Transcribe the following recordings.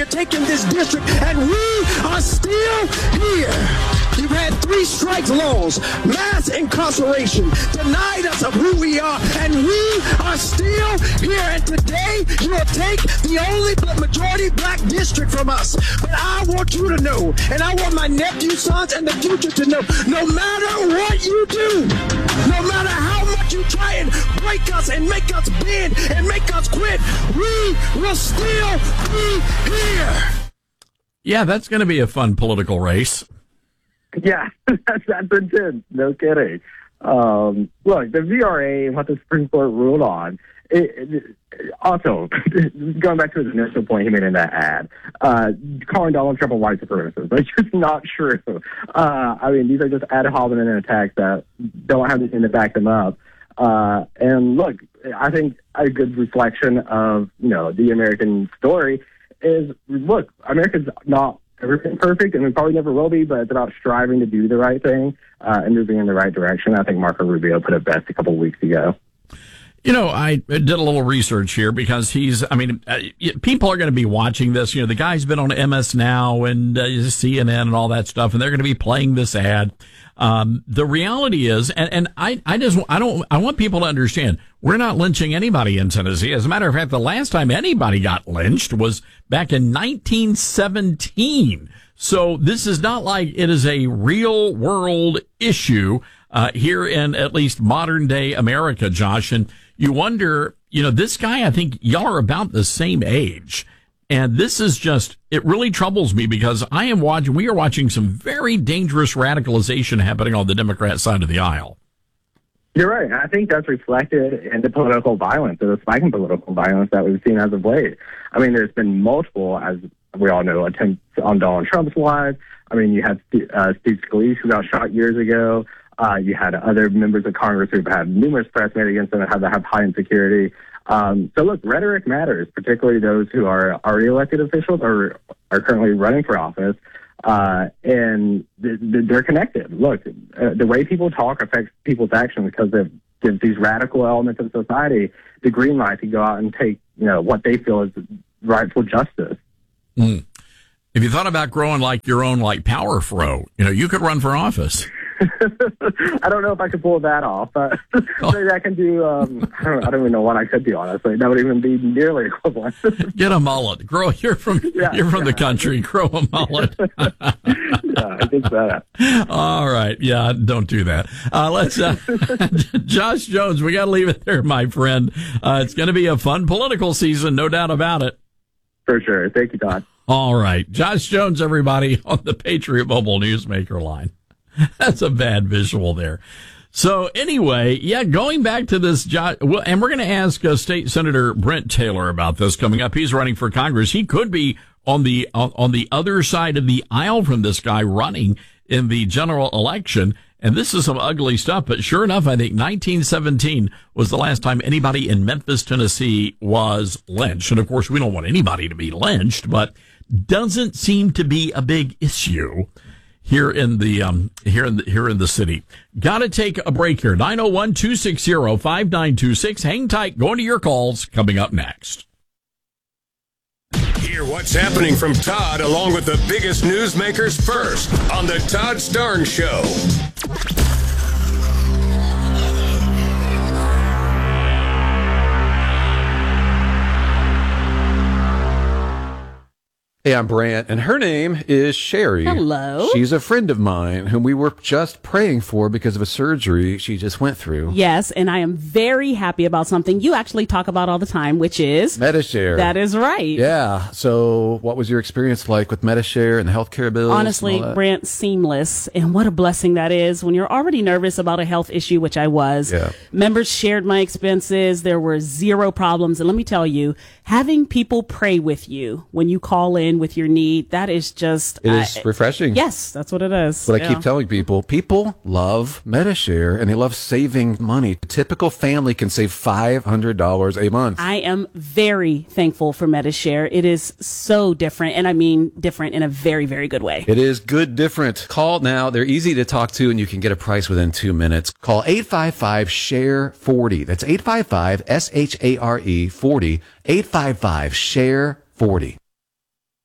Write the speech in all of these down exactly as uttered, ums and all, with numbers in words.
taking this district, and we are still here. You've had three strike laws, mass incarceration, denied us of who we are, and we are still here. And today, you will take the only majority black district from us. But I want you to know, and I want my nephew, sons, and the future to know, no matter what you do, no matter how much you try and break us and make us bend and make us quit, we will still be here. Yeah, that's going to be a fun political race. Yeah, that's, that's intense. No kidding. Um, look, the V R A, what the Supreme Court ruled on, it, it, also, going back to his initial point he made in that ad, uh, calling Donald Trump a white supremacist, that's just not true. Uh, I mean, these are just ad hominem attacks that don't have anything to back them up. Uh, and look, I think a good reflection of, you know, the American story is, look, America's not everything perfect, and we probably never will be, but it's about striving to do the right thing uh, and moving in the right direction. I think Marco Rubio put it best a couple of weeks ago. You know, I did a little research here because he's, I mean, uh, people are going to be watching this. You know, the guy's been on M S Now and uh, C N N and all that stuff, and they're going to be playing this ad. Um, the reality is, and, and I, I just, I don't, I want people to understand, we're not lynching anybody in Tennessee. As a matter of fact, the last time anybody got lynched was back in nineteen seventeen. So this is not like it is a real world issue, uh, here in at least modern day America, Josh. And you wonder, you know, this guy, I think y'all are about the same age. And this is just, it really troubles me because I am watching, we are watching some very dangerous radicalization happening on the Democrat side of the aisle. You're right. I think that's reflected in the political violence, or the spike in political violence that we've seen as of late. I mean, there's been multiple, as we all know, attempts on Donald Trump's life. I mean, you had uh, Steve Scalise, who got shot years ago. Uh, you had other members of Congress who've had numerous threats made against them that have, that have high insecurity. Um, so look, rhetoric matters, particularly those who are already elected officials or are currently running for office. Uh, and th- th- they're connected. Look, uh, the way people talk affects people's actions because it gives these radical elements of society the green light to go out and take, you know, what they feel is rightful justice. Mm. If you thought about growing like your own, like power fro, you know, you could run for office. I don't know if I could pull that off. But oh. Maybe I can do, um, I, don't, I don't even know what I could do, honestly. That would even be nearly equivalent. Get a mullet. Grow, you're from, yeah, you're from yeah. the country. Grow a mullet. Yeah, I think that. All right. Yeah, don't do that. Uh, let's, uh, Josh Jones, we got to leave it there, my friend. Uh, it's going to be a fun political season, no doubt about it. For sure. Thank you, Todd. All right. Josh Jones, everybody, on the Patriot Mobile Newsmaker line. That's a bad visual there. So anyway, yeah, going back to this, Josh, well, and we're going to ask uh, State Senator Brent Taylor about this coming up. He's running for Congress. He could be on the on, on the other side of the aisle from this guy running in the general election. And this is some ugly stuff. But sure enough, I think nineteen seventeen was the last time anybody in Memphis, Tennessee was lynched. And of course, we don't want anybody to be lynched, but doesn't seem to be a big issue here in the um here in the here in the city. Gotta take a break here. nine oh one, two six zero, five nine two six. Hang tight. Going to your calls coming up next. Hear what's happening from Todd along with the biggest newsmakers first on the Todd Starnes Show. Hey, I'm Brant, and her name is Sherry. Hello. She's a friend of mine whom we were just praying for because of a surgery she just went through. Yes, and I am very happy about something you actually talk about all the time, which is Medi-Share. That is right. Yeah. So what was your experience like with Medi-Share and the healthcare bills? Honestly, Brant, seamless. And what a blessing that is when you're already nervous about a health issue, which I was. Yeah. Members shared my expenses. There were zero problems. And let me tell you, having people pray with you when you call in with your need, that is just it is uh, refreshing. Yes, that's what it is. But yeah. I keep telling people, people love Medi-Share and they love saving money. A typical family can save five hundred dollars a month. I am very thankful for Medi-Share. It is so different, and I mean different in a very, very good way. It is good different. Call now. They're easy to talk to, and you can get a price within two minutes. Call eight five five, S H A R E, forty. That's eight five five, S H A R E, forty. eight five five, S H A R E, forty.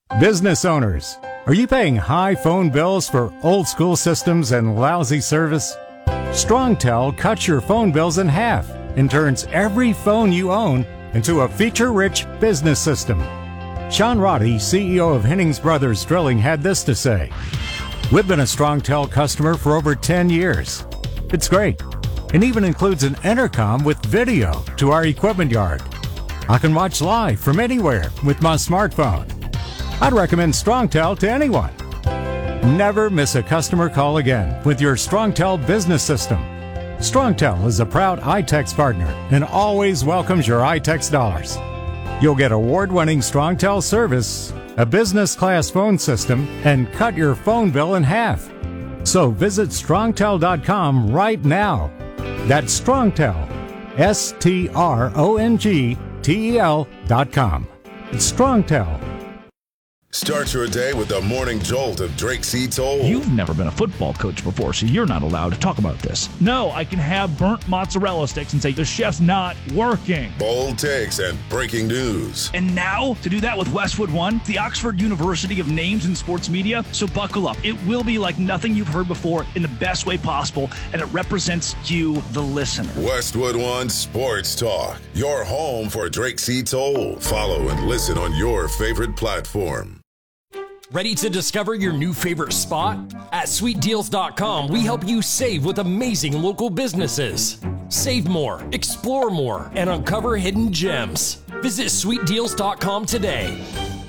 Business owners, are you paying high phone bills for old school systems and lousy service? StrongTel cuts your phone bills in half and turns every phone you own into a feature-rich business system. Sean Roddy, C E O of Hennings Brothers Drilling, had this to say. We've been a StrongTel customer for over ten years. It's great, and even includes an intercom with video to our equipment yard. I can watch live from anywhere with my smartphone. I'd recommend StrongTel to anyone. Never miss a customer call again with your StrongTel business system. StrongTel is a proud iTex partner and always welcomes your iTex dollars. You'll get award-winning StrongTel service, a business-class phone system, and cut your phone bill in half. So visit strongtel dot com right now. That's StrongTel, S T R O N G T E L dot com. It's StrongTel. Start your day with the morning jolt of Drake C. Toll. You've never been a football coach before, so you're not allowed to talk about this. No, I can have burnt mozzarella sticks and say the chef's not working. Bold takes and breaking news. And now, to do that with Westwood One, the Oxford University of Names in Sports Media. So buckle up. It will be like nothing you've heard before in the best way possible, and it represents you, the listener. Westwood One Sports Talk, your home for Drake C. Toll. Follow and listen on your favorite platform. Ready to discover your new favorite spot? At sweet deals dot com, we help you save with amazing local businesses. Save more, explore more, and uncover hidden gems. Visit sweet deals dot com today.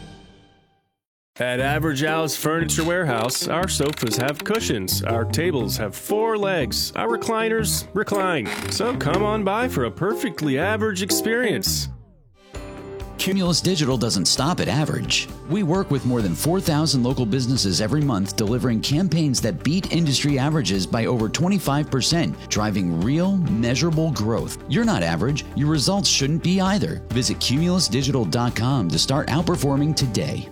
At Average Al's Furniture Warehouse, our sofas have cushions, our tables have four legs, our recliners recline. So come on by for a perfectly average experience. Cumulus Digital doesn't stop at average. We work with more than four thousand local businesses every month, delivering campaigns that beat industry averages by over twenty-five percent, driving real, measurable growth. You're not average. Your results shouldn't be either. Visit cumulus digital dot com to start outperforming today.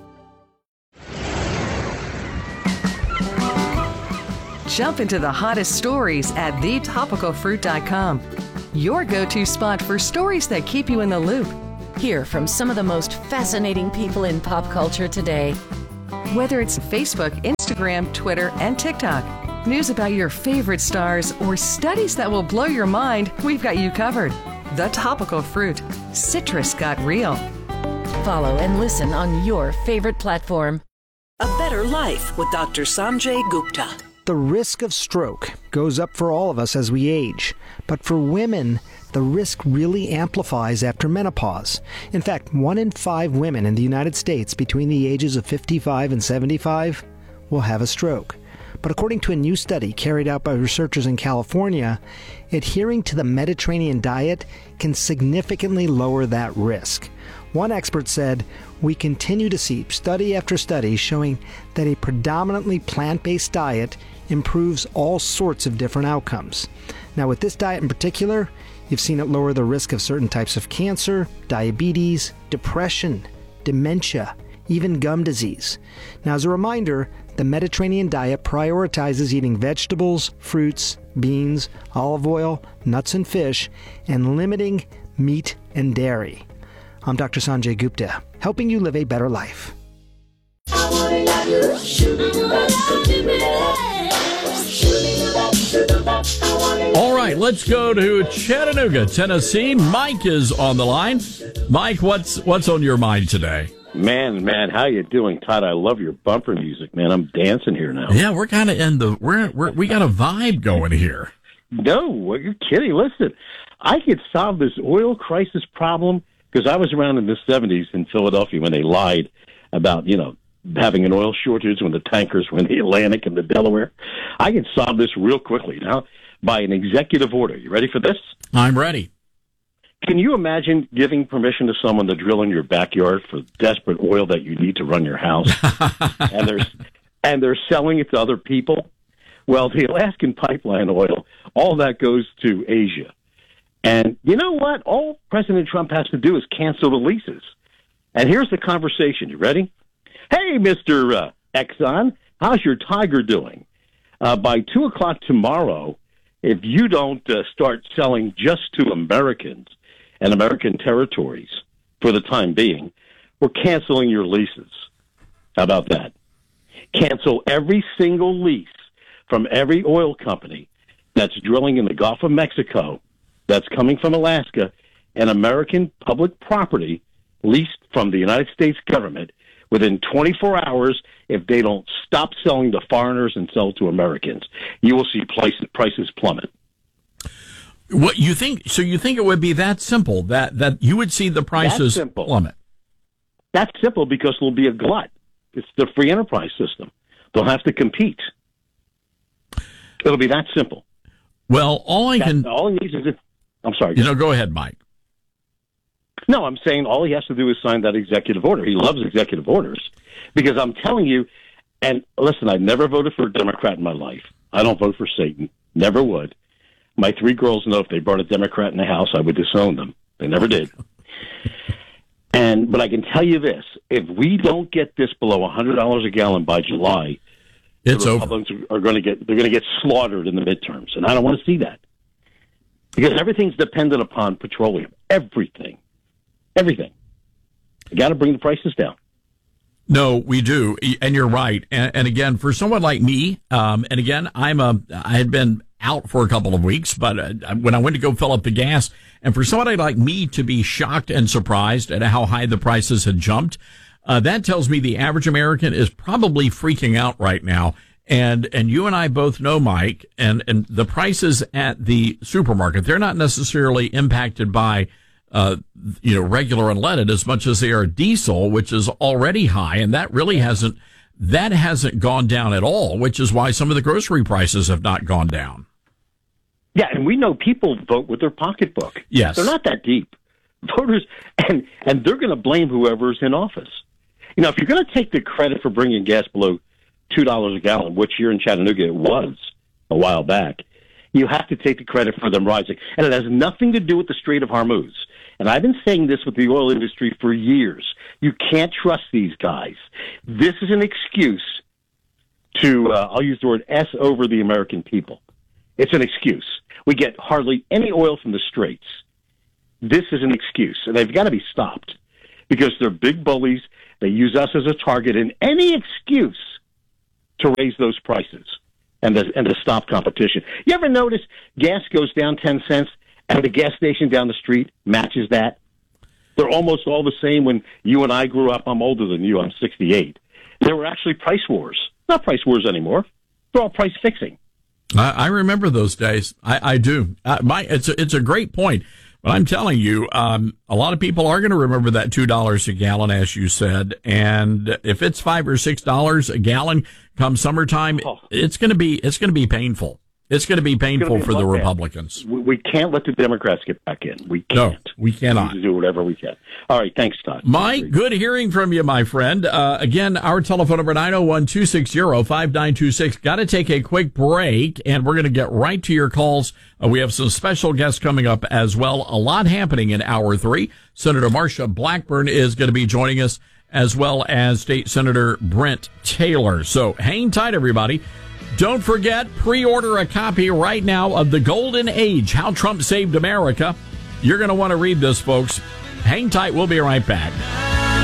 Jump into the hottest stories at the topical fruit dot com. Your go-to spot for stories that keep you in the loop. Hear from some of the most fascinating people in pop culture today. Whether it's Facebook, Instagram, Twitter, and TikTok, news about your favorite stars, or studies that will blow your mind, we've got you covered. The Topical Fruit. Citrus got real. Follow and listen on your favorite platform. A Better Life with Doctor Sanjay Gupta. The risk of stroke goes up for all of us as we age, but for women, the risk really amplifies after menopause. In fact, one in five women in the United States between the ages of fifty-five and seventy-five will have a stroke. But according to a new study carried out by researchers in California, adhering to the Mediterranean diet can significantly lower that risk. One expert said, "We continue to see study after study showing that a predominantly plant-based diet improves all sorts of different outcomes." Now, with this diet in particular, you've seen it lower the risk of certain types of cancer, diabetes, depression, dementia, even gum disease. Now, as a reminder, the Mediterranean diet prioritizes eating vegetables, fruits, beans, olive oil, nuts and fish, and limiting meat and dairy. I'm Doctor Sanjay Gupta, helping you live a better life. All right, let's go to Chattanooga, Tennessee. Mike is on the line. Mike, what's what's on your mind today? Man, man, how you doing, Todd? I love your bumper music, man. I'm dancing here now. Yeah, we're kind of in the we're, we're we got a vibe going here. No, you're kidding. Listen, I could solve this oil crisis problem because I was around in the seventies in Philadelphia when they lied about, you know, having an oil shortage when the tankers were in the Atlantic and the Delaware. I can solve this real quickly now by an executive order. You ready for this? I'm ready. Can you imagine giving permission to someone to drill in your backyard for desperate oil that you need to run your house, and they're and they're selling it to other people? Well, the Alaskan pipeline oil, all that goes to Asia. And you know what? All President Trump has to do is cancel the leases. And here's the conversation. You ready? Hey, Mister Uh, Exxon, how's your Tiger doing? Uh, by two o'clock tomorrow, if you don't uh, start selling just to Americans and American territories for the time being, we're canceling your leases. How about that? Cancel every single lease from every oil company that's drilling in the Gulf of Mexico, that's coming from Alaska, and American public property leased from the United States government within twenty-four hours. If they don't stop selling to foreigners and sell to Americans, you will see prices, prices plummet. What you think? So you think it would be that simple that, that you would see the prices plummet? That's simple because there'll be a glut. It's the free enterprise system. They'll have to compete. It'll be that simple. Well, all I can... That, all he needs is... If, I'm sorry. You know, go ahead, Mike. No, I'm saying all he has to do is sign that executive order. He loves executive orders because I'm telling you, and listen, I've never voted for a Democrat in my life. I don't vote for Satan. Never would. My three girls know if they brought a Democrat in the house, I would disown them. They never did. And but I can tell you this: if we don't get this below one hundred dollars a gallon by July, it's the Republicans over. are going to get they're going to get slaughtered in the midterms, and I don't want to see that because everything's dependent upon petroleum. Everything, everything. You got to bring the prices down. No, we do, and you're right. And, and again, for someone like me, um, and again, I'm a I had been out for a couple of weeks, but uh, when I went to go fill up the gas, and for somebody like me to be shocked and surprised at how high the prices had jumped, uh, that tells me the average American is probably freaking out right now. And and you and I both know, Mike, and and the prices at the supermarket, they're not necessarily impacted by Uh, you know, regular unleaded as much as they are diesel, which is already high, and that really hasn't that hasn't gone down at all, which is why some of the grocery prices have not gone down. Yeah, and we know people vote with their pocketbook. Yes, they're not that deep. Voters, and and they're going to blame whoever's in office. You know, if you're going to take the credit for bringing gas below two dollars a gallon, which here in Chattanooga it was a while back, you have to take the credit for them rising, and it has nothing to do with the Strait of Hormuz. And I've been saying this with the oil industry for years. You can't trust these guys. This is an excuse to, uh, I'll use the word S over the American people. It's an excuse. We get hardly any oil from the Straits. This is an excuse, and they've got to be stopped because they're big bullies. They use us as a target in any excuse to raise those prices and to, and to stop competition. You ever notice gas goes down ten cents? And the gas station down the street matches that. They're almost all the same. When you and I grew up, I'm older than you, I'm sixty-eight. There were actually price wars. Not price wars anymore. They're all price fixing. I, I remember those days. I, I do. Uh, my, it's a, it's a great point. But I'm telling you, um, a lot of people are going to remember that two dollars a gallon, as you said. And if it's five or six dollars a gallon come summertime, oh. it's going to be it's going to be painful. It's going to be painful be for the Republicans. We, we can't let the Democrats get back in. We can't. No, we cannot. We need to do whatever we can. All right, thanks, Todd. Mike, good hearing from you, my friend. Uh, again, our telephone number, nine oh one, two six zero, five nine two six. Got to take a quick break, and we're going to get right to your calls. Uh, we have some special guests coming up as well. A lot happening in hour three. Senator Marsha Blackburn is going to be joining us, as well as State Senator Brent Taylor. So hang tight, everybody. Don't forget, pre-order a copy right now of The Golden Age, How Trump Saved America. You're going to want to read this, folks. Hang tight. We'll be right back.